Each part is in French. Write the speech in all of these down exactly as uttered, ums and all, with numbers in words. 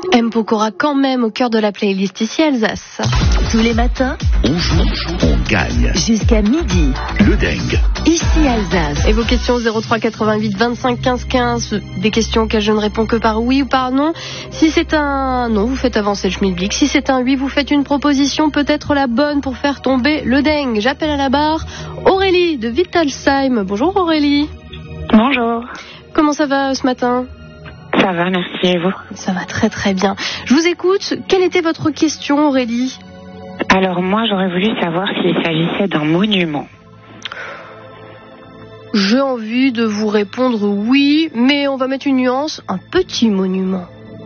M. Pokora quand même au cœur de la playlist ici Alsace. Tous les matins, on joue, on gagne. Jusqu'à midi. Le Deng. Ici Alsace. Et vos questions zéro trois quatre-vingt-huit vingt-cinq quinze quinze, des questions auxquelles je ne réponds que par oui ou par non. Si c'est un non, vous faites avancer le schmilblick. Si c'est un oui, vous faites une proposition, peut-être la bonne pour faire tomber le Deng. J'appelle à la barre Aurélie de Wittelsheim. Bonjour Aurélie. Bonjour. Comment ça va ce matin ? Ça va, merci, et vous ? Ça va très très bien. Je vous écoute. Quelle était votre question Aurélie ? Alors moi, j'aurais voulu savoir s'il s'agissait d'un monument. J'ai envie de vous répondre oui, mais on va mettre une nuance, un petit monument.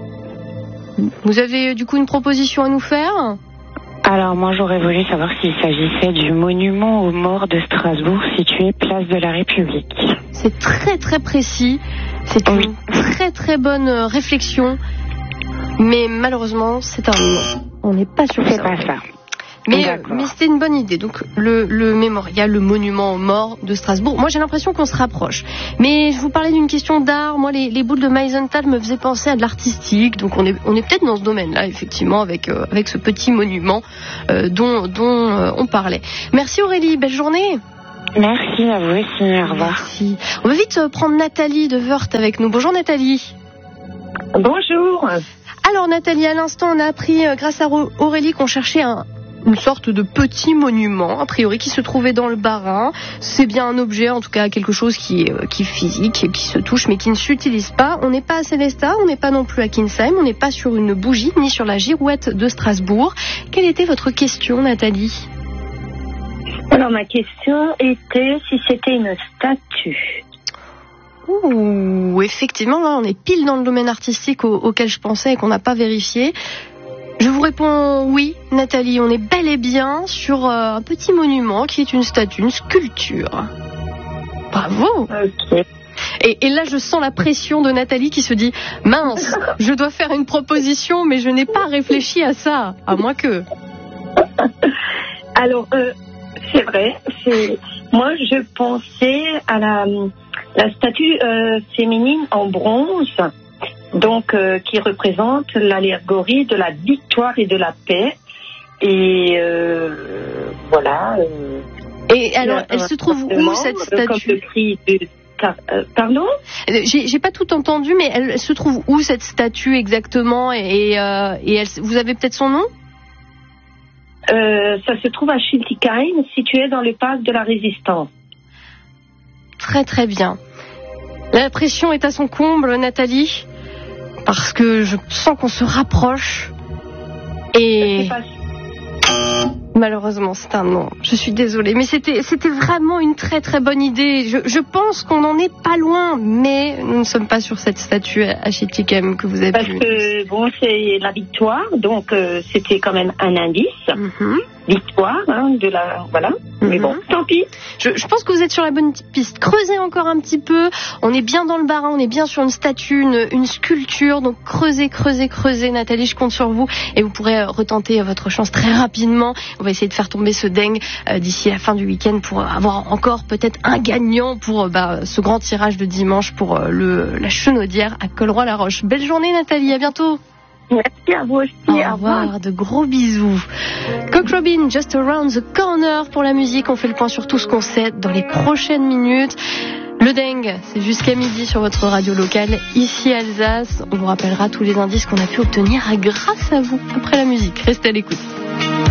Vous avez du coup une proposition à nous faire ? Alors moi, j'aurais voulu savoir s'il s'agissait du monument aux morts de Strasbourg situé place de la République. C'est très très précis, c'est oui. une très très bonne réflexion, mais malheureusement c'est un non. On n'est pas sûr que c'est ça. pas ça. Mais, euh, mais c'était une bonne idée. Donc le, le mémorial, le monument aux morts de Strasbourg. Moi j'ai l'impression qu'on se rapproche. Mais je vous parlais d'une question d'art. Moi les, les boules de Meisenthal me faisaient penser à de l'artistique. Donc on est, on est peut-être dans ce domaine-là effectivement avec, euh, avec ce petit monument euh, dont, dont euh, on parlait. Merci Aurélie, belle journée. Merci à vous aussi, au revoir. Merci. On va vite euh, prendre Nathalie de Wörth avec nous. Bonjour Nathalie. Bonjour. Alors Nathalie, à l'instant on a appris euh, grâce à Aurélie qu'on cherchait un une sorte de petit monument, a priori, qui se trouvait dans le Bas-Rhin. C'est bien un objet, en tout cas quelque chose qui est, qui est physique, qui se touche, mais qui ne s'utilise pas. On n'est pas à Célestat, on n'est pas non plus à Kinsheim, on n'est pas sur une bougie, ni sur la girouette de Strasbourg. Quelle était votre question, Nathalie ? Alors, ma question était si c'était une statue. Ouh, effectivement, là, on est pile dans le domaine artistique au, auquel je pensais et qu'on n'a pas vérifié. Je vous réponds oui, Nathalie, on est bel et bien sur euh, un petit monument qui est une statue, une sculpture. Bravo. Ok. Et, et là, je sens la pression de Nathalie qui se dit « Mince, je dois faire une proposition, mais je n'ai pas réfléchi à ça, à moins que... » Alors, euh, c'est vrai, c'est... moi je pensais à la, la statue euh, féminine en bronze, donc euh, qui représente l'allégorie de la victoire et de la paix. Et euh, voilà. Euh, et alors, elle se trouve où cette statue ? Comme le prix de... euh, Pardon ? J'ai, j'ai pas tout entendu, mais elle, elle se trouve où cette statue exactement ? Et, euh, et elle, vous avez peut-être son nom ? euh, Ça se trouve à Schiltigheim, situé dans le parc de la Résistance. Très très bien. La pression est à son comble, Nathalie. Parce que je sens qu'on se rapproche et malheureusement c'est un non. Je suis désolée, mais c'était c'était vraiment une très très bonne idée. Je, je pense qu'on n'en est pas loin, mais nous ne sommes pas sur cette statue à Schiltigheim que vous avez Parce vue. Parce que bon, c'est la victoire, donc euh, c'était quand même un indice. Mm-hmm. Victoire, hein, de la voilà. Mm-hmm. Mais bon, tant pis. Je, je pense que vous êtes sur la bonne piste. Creusez encore un petit peu. On est bien dans le Bas-Rhin, on est bien sur une statue, une, une sculpture. Donc creusez, creusez, creusez, Nathalie. Je compte sur vous et vous pourrez retenter votre chance très rapidement. On va essayer de faire tomber ce Deng euh, d'ici la fin du week-end pour avoir encore peut-être un gagnant pour euh, bah, ce grand tirage de dimanche pour euh, le la Chenaudière à Colroy-la-Roche. Belle journée, Nathalie. À bientôt. Merci à vous aussi. Au revoir, au revoir. De gros bisous. Cock Robin, Just Around the Corner pour la musique. On fait le point sur tout ce qu'on sait dans les prochaines minutes. Le Deng, c'est jusqu'à midi sur votre radio locale, ici Alsace. On vous rappellera tous les indices qu'on a pu obtenir grâce à vous après la musique. Restez à l'écoute.